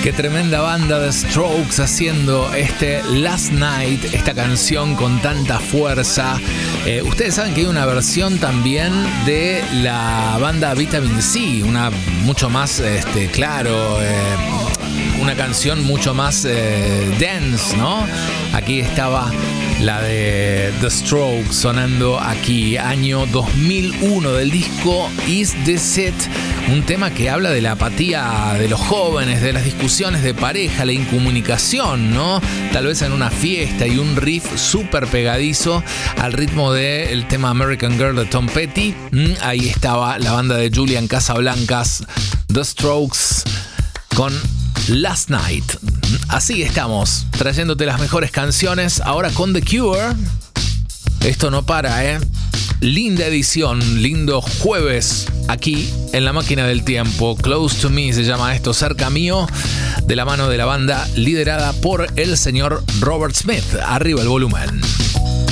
Qué tremenda banda de Strokes haciendo este Last Night, esta canción con tanta fuerza. Ustedes saben que hay una versión también de la banda Vitamin C, una mucho más, una canción mucho más dance, ¿no? Aquí estaba la de The Strokes sonando aquí, año 2001 del disco Is This It, un tema que habla de la apatía de los jóvenes, de las discusiones de pareja, la incomunicación, ¿no? Tal vez en una fiesta y un riff súper pegadizo al ritmo del tema American Girl de Tom Petty. Ahí estaba la banda de Julian Casablancas, The Strokes, con Last Night. Así estamos, trayéndote las mejores canciones. Ahora con The Cure. Esto no para, ¿eh? Linda edición, lindo jueves aquí en La Máquina del Tiempo. Close to Me se llama esto, cerca mío, de la mano de la banda liderada por el señor Robert Smith. Arriba el volumen.